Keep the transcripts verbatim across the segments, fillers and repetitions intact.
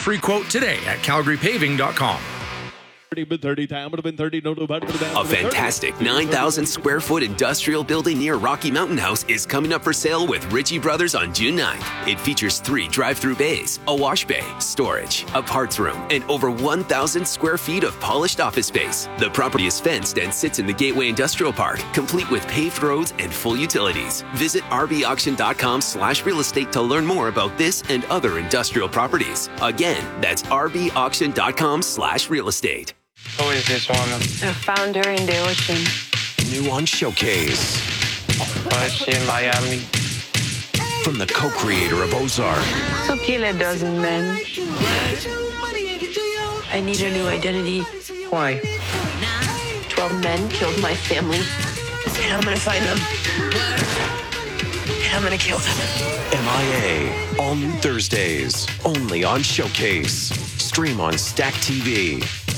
free quote today at calgary paving dot com. A fantastic nine thousand square foot industrial building near Rocky Mountain House is coming up for sale with Ritchie Brothers on June ninth. It features three drive-through bays, a wash bay, storage, a parts room, and over one thousand square feet of polished office space. The property is fenced and sits in the Gateway Industrial Park, complete with paved roads and full utilities. Visit r b auction dot com slash real estate to learn more about this and other industrial properties. Again, that's r b auction dot com slash real estate. Who is this woman? I found her in the ocean. New on Showcase. Why is she in Miami? From the co-creator of Ozark. So kill a dozen men. I need a new identity. Why? Twelve men killed my family. And I'm gonna find them. And I'm gonna kill them. M I A. All new Thursdays. Only on Showcase. Stream on Stack T V.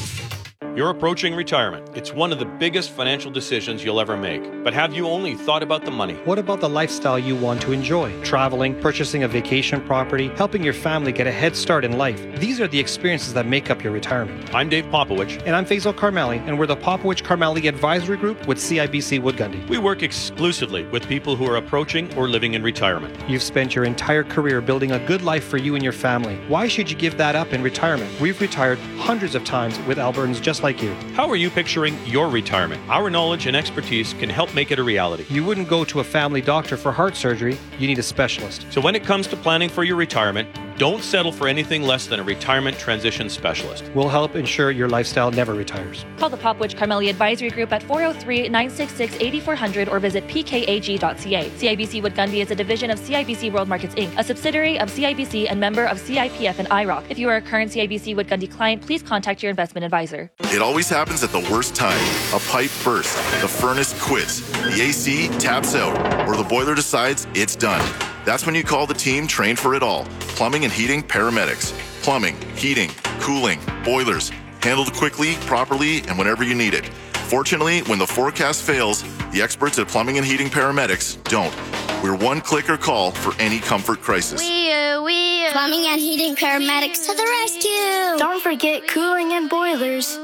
You're approaching retirement. It's one of the biggest financial decisions you'll ever make. But have you only thought about the money? What about the lifestyle you want to enjoy? Traveling, purchasing a vacation property, helping your family get a head start in life. These are the experiences that make up your retirement. I'm Dave Popowich. And I'm Faisal Karmali, and we're the Popowich Karmali Advisory Group with C I B C Wood Gundy. We work exclusively with people who are approaching or living in retirement. You've spent your entire career building a good life for you and your family. Why should you give that up in retirement? We've retired hundreds of times with Albertans just like you. How are you picturing your retirement? Our knowledge and expertise can help make it a reality. You wouldn't go to a family doctor for heart surgery. You need a specialist. So when it comes to planning for your retirement, don't settle for anything less than a retirement transition specialist. We'll help ensure your lifestyle never retires. Call the Popwich Karmali Advisory Group at four oh three, nine six six, eight four zero zero or visit p k a g dot c a. C I B C Wood Gundy is a division of C I B C World Markets Incorporated, a subsidiary of C I B C and member of C I P F and I R O C. If you are a current C I B C Wood Gundy client, please contact your investment advisor. It always happens at the worst time. A pipe bursts, the furnace quits, the A C taps out, or the boiler decides it's done. That's when you call the team trained for it all. Plumbing and heating paramedics. Plumbing, heating, cooling, boilers. Handled quickly, properly, and whenever you need it. Fortunately, when the forecast fails, the experts at Plumbing and Heating Paramedics don't. We're one clicker call for any comfort crisis. We are, we are. Plumbing and Heating Paramedics to the rescue. Don't forget cooling and boilers.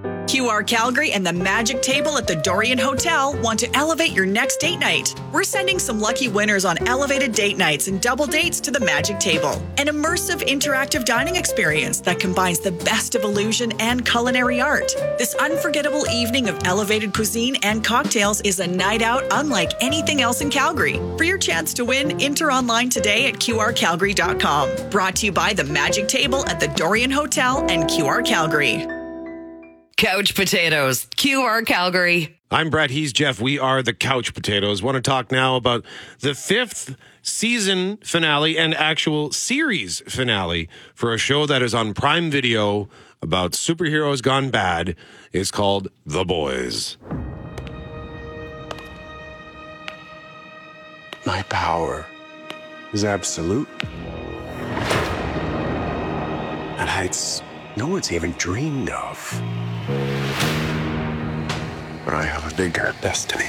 Q R Calgary and the Magic Table at the Dorian Hotel want to elevate your next date night. We're sending some lucky winners on elevated date nights and double dates to the Magic Table, an immersive interactive dining experience that combines the best of illusion and culinary art. This unforgettable evening of elevated cuisine and cocktails is a night out unlike anything else in Calgary. For your chance to win, enter online today at q r calgary dot com. Brought to you by the Magic Table at the Dorian Hotel and Q R Calgary. Couch Potatoes, Q R Calgary. I'm Brett. He's Jeff. We are the Couch Potatoes. Want to talk now about the fifth season finale and actual series finale for a show that is on Prime Video about superheroes gone bad. It's called The Boys. My power is absolute. At heights no one's even dreamed of. But I have a bigger destiny.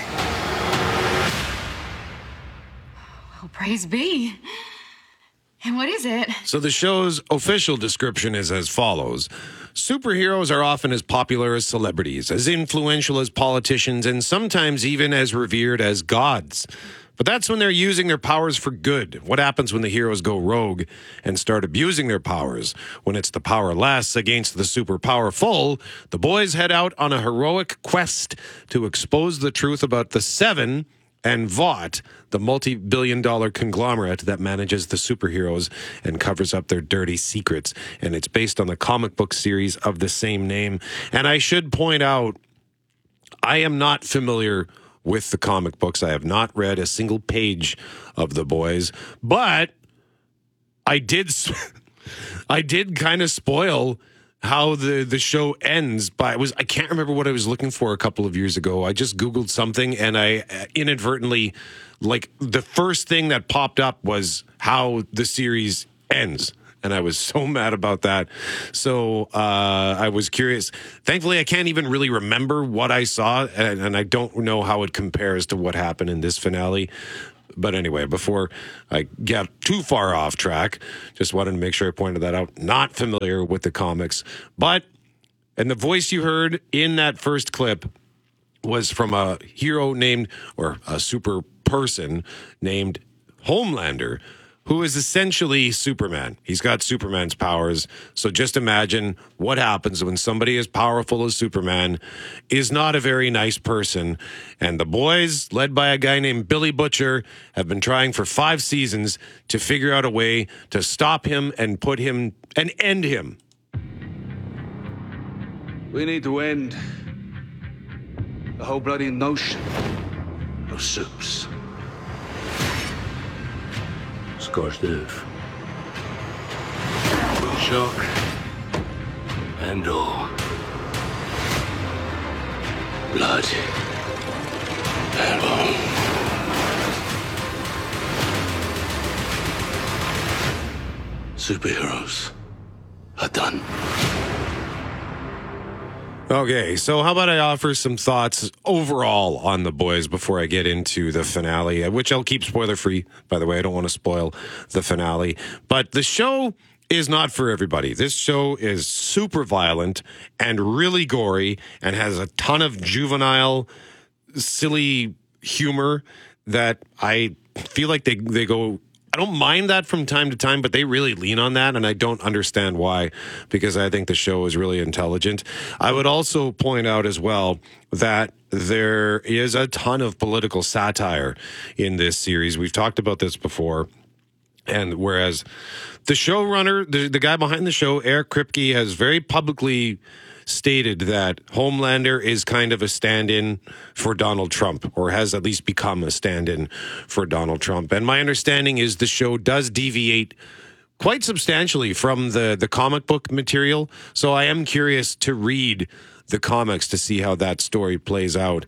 Oh, praise be. And what is it? So the show's official description is as follows. Superheroes are often as popular as celebrities, as influential as politicians, and sometimes even as revered as gods. But that's when they're using their powers for good. What happens when the heroes go rogue and start abusing their powers? When it's the powerless against the super powerful, the boys head out on a heroic quest to expose the truth about the Seven and Vought, the multi-billion dollar conglomerate that manages the superheroes and covers up their dirty secrets. And it's based on the comic book series of the same name. And I should point out, I am not familiar with the comic books. I have not read a single page of The Boys, but I did I did kind of spoil how the, the show ends by it was I can't remember what I was looking for a couple of years ago. I just Googled something and I inadvertently, like, the first thing that popped up was how the series ends. And I was so mad about that. So uh, I was curious. Thankfully, I can't even really remember what I saw, and, and I don't know how it compares to what happened in this finale. But anyway, before I get too far off track, just wanted to make sure I pointed that out. Not familiar with the comics, but, and the voice you heard in that first clip was from a hero named, or a super person named Homelander, who is essentially Superman. He's got Superman's powers. So just imagine what happens when somebody as powerful as Superman is not a very nice person. And the boys, led by a guy named Billy Butcher, have been trying for five seasons to figure out a way to stop him and put him and end him. We need to end the whole bloody notion of soups. Scorched earth. Shock and awe. Blood and bone. Superheroes are done. Okay, so how about I offer some thoughts overall on The Boys before I get into the finale, which I'll keep spoiler-free, by the way. I don't want to spoil the finale. But the show is not for everybody. This show is super violent and really gory and has a ton of juvenile, silly humor that I feel like they, they go... I don't mind that from time to time, but they really lean on that, and I don't understand why, because I think the show is really intelligent. I would also point out as well that there is a ton of political satire in this series. We've talked about this before, and whereas the showrunner, the, the guy behind the show, Eric Kripke, has very publicly stated that Homelander is kind of a stand-in for Donald Trump, or has at least become a stand-in for Donald Trump. And my understanding is the show does deviate quite substantially from the, the comic book material. So I am curious to read the comics to see how that story plays out.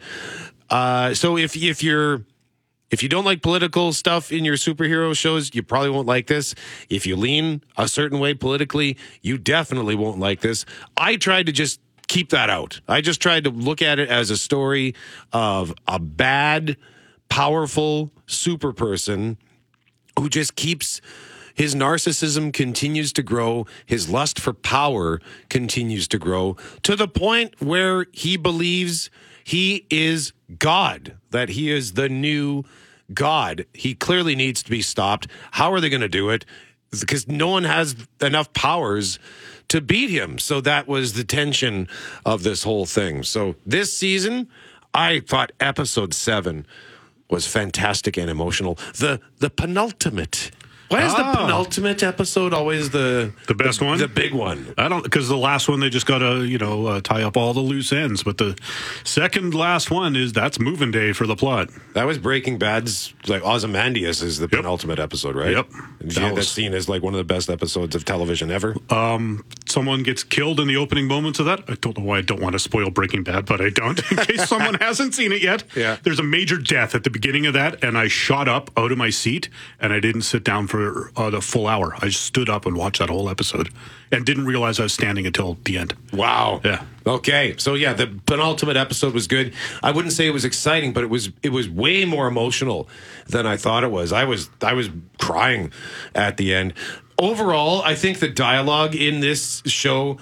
Uh, so if if you're If you don't like political stuff in your superhero shows, you probably won't like this. If you lean a certain way politically, you definitely won't like this. I tried to just keep that out. I just tried to look at it as a story of a bad, powerful super person who just keeps... His narcissism continues to grow. His lust for power continues to grow to the point where he believes he is God, that he is the new God. He clearly needs to be stopped. How are they going to do it? Because no one has enough powers to beat him. So that was the tension of this whole thing. So this season, I thought episode seven was fantastic and emotional. The the penultimate. Why is ah. the penultimate episode always the the best the, one? The big one. I don't, because the last one they just got to you know uh, tie up all the loose ends. But the second last one is that's moving day for the plot. That was Breaking Bad's like Ozymandias is the yep. penultimate episode, right? Yep. And that was seen as like one of the best episodes of television ever. Um, someone gets killed in the opening moments of that. I don't know why I don't want to spoil Breaking Bad, but I don't in case someone hasn't seen it yet. Yeah. There's a major death at the beginning of that, and I shot up out of my seat, and I didn't sit down for uh, the full hour. I just stood up and watched that whole episode and didn't realize I was standing until the end. Wow. Yeah. Okay. So yeah, the penultimate episode was good. I wouldn't say it was exciting, but it was it was way more emotional than I thought it was. I was I was crying at the end. Overall, I think the dialogue in this show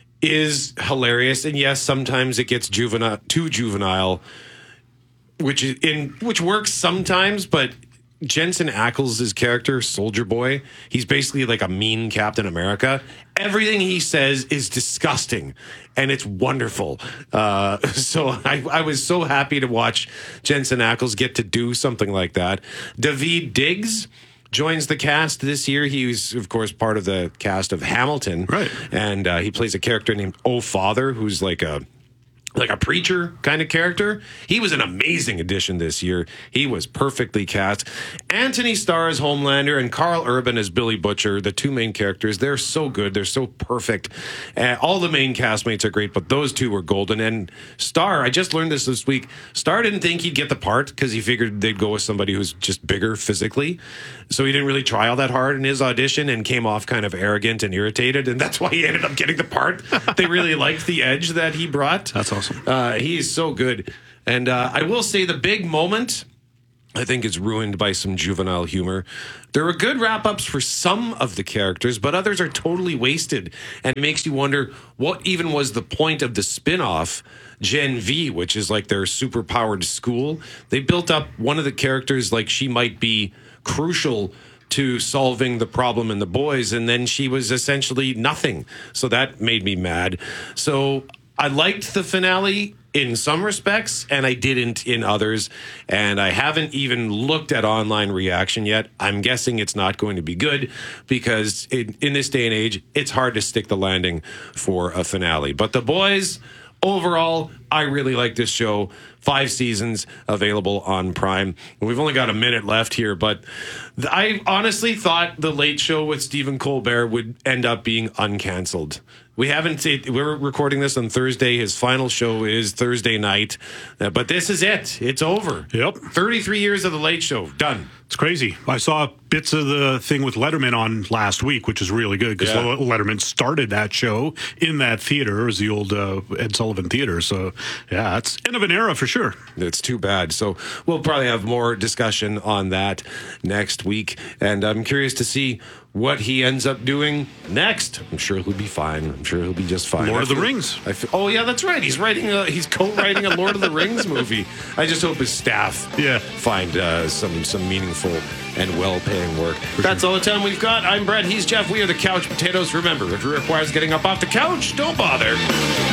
is hilarious, and yes, sometimes it gets juvenile, too juvenile, which is in which works sometimes, but Jensen Ackles' character, Soldier Boy, he's basically like a mean Captain America. Everything he says is disgusting, and it's wonderful. Uh, so I, I was so happy to watch Jensen Ackles get to do something like that. Daveed Diggs joins the cast this year. He was, of course, part of the cast of Hamilton. Right. And uh, he plays a character named Oh Father, who's like a like a preacher kind of character. He was an amazing addition this year. He was perfectly cast. Anthony Starr as Homelander and Carl Urban as Billy Butcher, the two main characters. They're so good. They're so perfect. Uh, all the main castmates are great, but those two were golden. And Starr, I just learned this this week, Starr didn't think he'd get the part because he figured they'd go with somebody who's just bigger physically. So he didn't really try all that hard in his audition and came off kind of arrogant and irritated, and that's why he ended up getting the part. They really liked the edge that he brought. That's awesome. Uh, he's so good. And uh, I will say the big moment I think it's ruined by some juvenile humor. There are good wrap-ups for some of the characters, but others are totally wasted. And it makes you wonder what even was the point of the spin-off, Gen V, which is like their super-powered school. They built up one of the characters like she might be crucial to solving the problem in the boys, and then she was essentially nothing. So that made me mad. So I liked the finale in some respects, and I didn't in others. And I haven't even looked at online reaction yet. I'm guessing it's not going to be good because in, in this day and age, it's hard to stick the landing for a finale. But The Boys, overall, I really like this show. Five seasons available on Prime. We've only got a minute left here, but I honestly thought The Late Show with Stephen Colbert would end up being uncanceled. We haven't, it, we're recording this on Thursday. His final show is Thursday night. Uh, but this is it. It's over. Yep. thirty-three years of The Late Show. Done. It's crazy. I saw bits of the thing with Letterman on last week, which is really good because Yeah. Letterman started that show in that theater. It was the old uh, Ed Sullivan Theater. So, yeah, it's end of an era for sure. It's too bad. So we'll probably have more discussion on that next week. And I'm curious to see what he ends up doing next. I'm sure he'll be fine. I'm sure he'll be just fine. Lord I of the feel- Rings. I feel, oh yeah, that's right. He's writing. A, he's co-writing a Lord of the Rings movie. I just hope his staff yeah. find uh, some some meaningful and well-paying work. That's all the time we've got. I'm Brett. He's Jeff. We are the Couch Potatoes. Remember, if it requires getting up off the couch, don't bother.